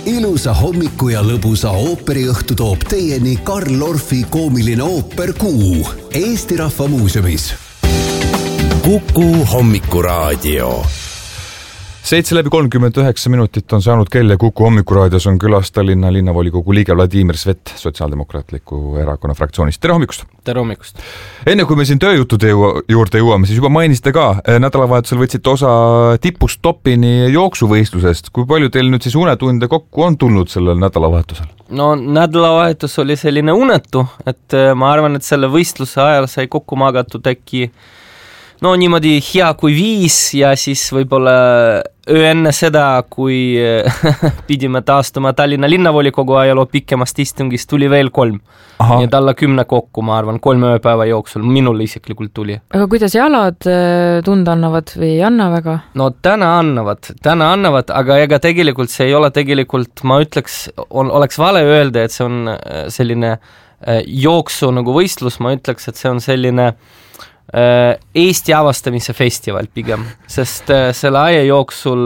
Ilusa hommiku ja lõbusa ooperiõhtu toob teieni Karl Orfi koomiline ooper Kuu Eesti Rahva Muuseumis. Kuku hommikuraadio. 7:39 on saanud kell ja Kuku hommikuraadios on külas Tallinna linnavolikogu liige Vladimir Svet Sotsiaaldemokraatliku erakonna fraktsioonist. Tere hommikust! Tere hommikust! Enne kui me siin tööjutude juurde jõuame, siis juba mainisite ka, nädalavahetusel võtsite osa tipust topini jooksuvõistlusest. Kui palju teil nüüd siis unetunde kokku on tulnud sellel nädalavahetusel? No nädalavahetus oli selline unetu, et ma arvan, et selle võistluse ajal sai kokku magatud äkki niimoodi hea kui 5 ja siis võib-olla öö enne seda, kui pidime taastuma Tallinna linnavolikogu ajaloo pikemast istungist, tuli veel 3. Nii et alla 10 kokku, ma arvan, 3 ööpäeva jooksul minul isiklikult tuli. Aga kuidas jalad tunda annavad või ei anna väga? No täna annavad, aga ega tegelikult see ei ole tegelikult, ma ütleks, oleks vale öelda, et see on selline jooksu nagu võistlus, ma ütleks, et see on selline Eesti avastamise festival pigem, sest selle aja jooksul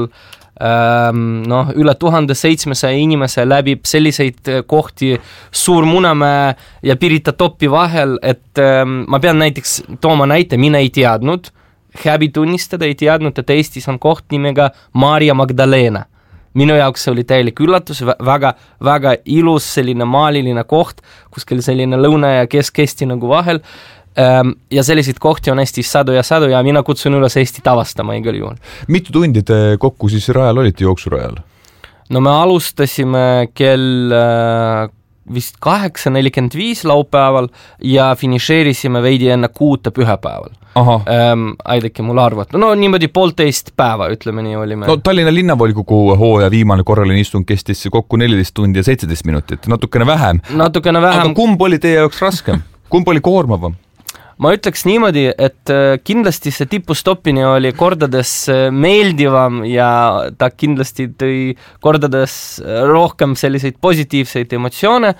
üle 1700 inimese läbib selliseid kohti Suur Munamäe ja Pirita topi vahel, et ma pean näiteks tooma näite, mina ei teadnud, häbi tunnistada, ei teadnud, et Eestis on koht nimega Maria Magdalena. Minu jaoks see oli täielik üllatus, väga, väga ilus selline maaliline koht, kuskil selline lõuna ja kesk-Eesti nagu vahel. Ja selliseid kohti on Eestis sadu ja mina kutsun üles Eesti tavastama igal juhul. Mitu tundi te kokku siis rajal olite jooksurajal? No me alustasime kell vist 8:45 laupäeval ja finišeerisime veidi enne 6 pühapäeval. Aidake mul arvata. No niimoodi 1,5 päeva, ütleme nii olime. No Tallinna linnavolikogu hooaja viimane korraline istung kestis kokku 14 tundi ja 17 minutit, natukene vähem. Aga kumb oli teie jaoks raskem? Kumb oli koormavam? Ma ütleks niimoodi, et kindlasti see tipustopini oli kordades meeldivam ja ta kindlasti tõi kordades rohkem selliseid positiivseid emotsioone,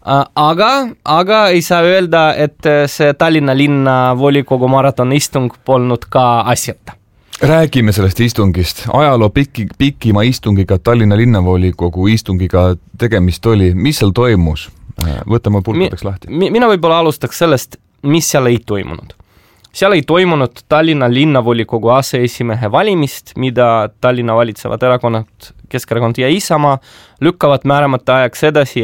aga ei saa öelda, et see Tallinna linnavolikogu maraton-istung polnud ka asjata. Räägime sellest istungist. Ajaloo pikima istungiga Tallinna linnavolikogu istungiga tegemist oli. Mis seal toimus? Võtame pulkudeks lahti. Mina võib-olla alustaks sellest, mis seal ei toimunud. Seal ei toimunud Tallinna linnavolikogu aseesimehe valimist, mida Tallinna valitsevad erakonnad, Keskerakond ja Isamaa lükkavad määramata ajaks edasi.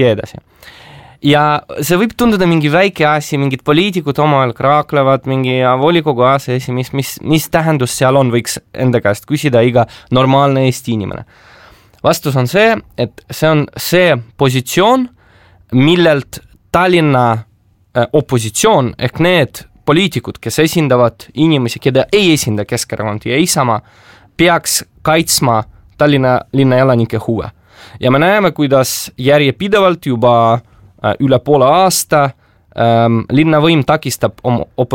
Ja see võib tunduda mingi väike asi, mingid poliitikud omavahel kraaklevad, mingi volikogu aseesimees, mis tähendus seal on, võiks enda käest küsida iga normaalne Eesti inimene. Vastus on see, et see on see positsioon, millelt Tallinna opositsioon ehk need poliitikud, kes esindavad inimesi, keda ei esinda Keskerakond ja Isamaa, peaks kaitsma Tallinna linna elanike huve. Ja me näeme, kuidas järjepidevalt juba üle poole aasta linnavõim takistab